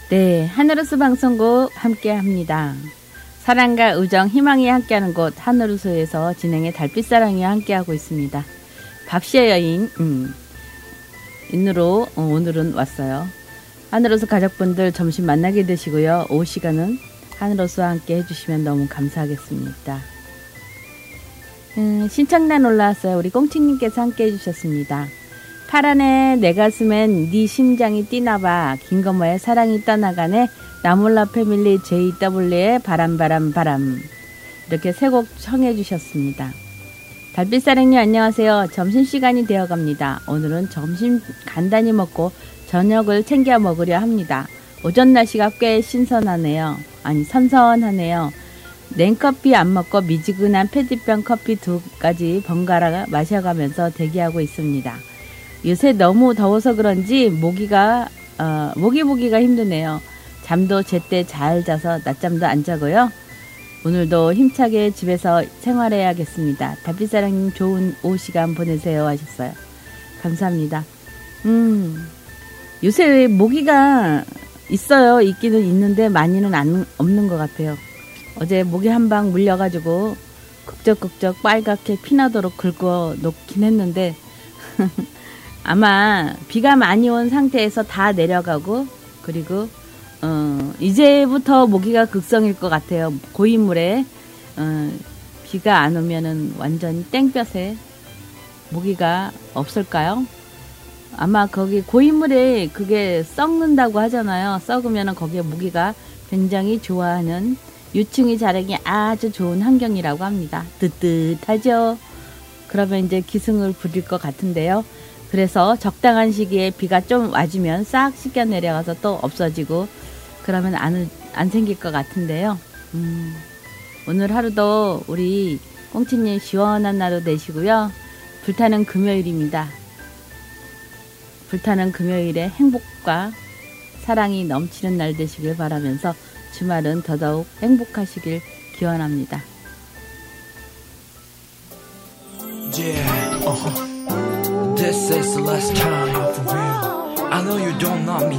네, 하늘우수 방송국 함께합니다. 사랑과 우정, 희망이 함께하는 곳 하늘우수에서 진행의 달빛사랑이와 함께하고 있습니다. 밥시의 여인 인으로 오늘은 왔어요. 하늘우수 가족분들 점심 만나게 되시고요. 오후 시간은 하늘우수와 함께 해주시면 너무 감사하겠습니다. 신청란 올라왔어요. 우리 꽁치님께서 함께 해주셨습니다. 파란에 내 가슴엔 네 심장이 뛰나봐. 김건모의 사랑이 떠나가네. 나몰라 패밀리 JW의 바람 이렇게 세 곡 청해 주셨습니다. 달빛사랑님 안녕하세요. 점심시간이 되어갑니다. 오늘은 점심 간단히 먹고 저녁을 챙겨 먹으려 합니다. 오전 날씨가 꽤 선선하네요. 냉커피 안 먹고 미지근한 페트병 커피 2가지 번갈아 마셔가면서 대기하고 있습니다. 요새 너무 더워서 그런지 모기 보기가 힘드네요. 잠도 제때 잘 자서 낮잠도 안 자고요. 오늘도 힘차게 집에서 생활해야겠습니다. 달빛사랑님 좋은 오후 시간 보내세요 하셨어요. 감사합니다. 요새 모기가 있어요. 있기는 있는데 많이는 없는 것 같아요. 어제 모기 한 방 물려가지고 극적극적 빨갛게 피나도록 긁어 놓긴 했는데 아마 비가 많이 온 상태에서 다 내려가고 그리고 이제부터 모기가 극성일 것 같아요. 고인물에 비가 안 오면은 완전히 땡볕에 모기가 없을까요? 아마 거기 고인물에 그게 썩는다고 하잖아요. 썩으면은 거기에 모기가 굉장히 좋아하는 유충이 자라기 아주 좋은 환경이라고 합니다. 뜨뜻하죠? 그러면 이제 기승을 부릴 것 같은데요. 그래서 적당한 시기에 비가 좀 와주면 싹 씻겨 내려가서 또 없어지고 그러면 안 생길 것 같은데요. 오늘 하루도 우리 꽁치님 시원한 하루 되시고요. 불타는 금요일입니다. 불타는 금요일에 행복과 사랑이 넘치는 날 되시길 바라면서 주말은 더더욱 행복하시길 기원합니다. This is the last time for real. I know you don't know me.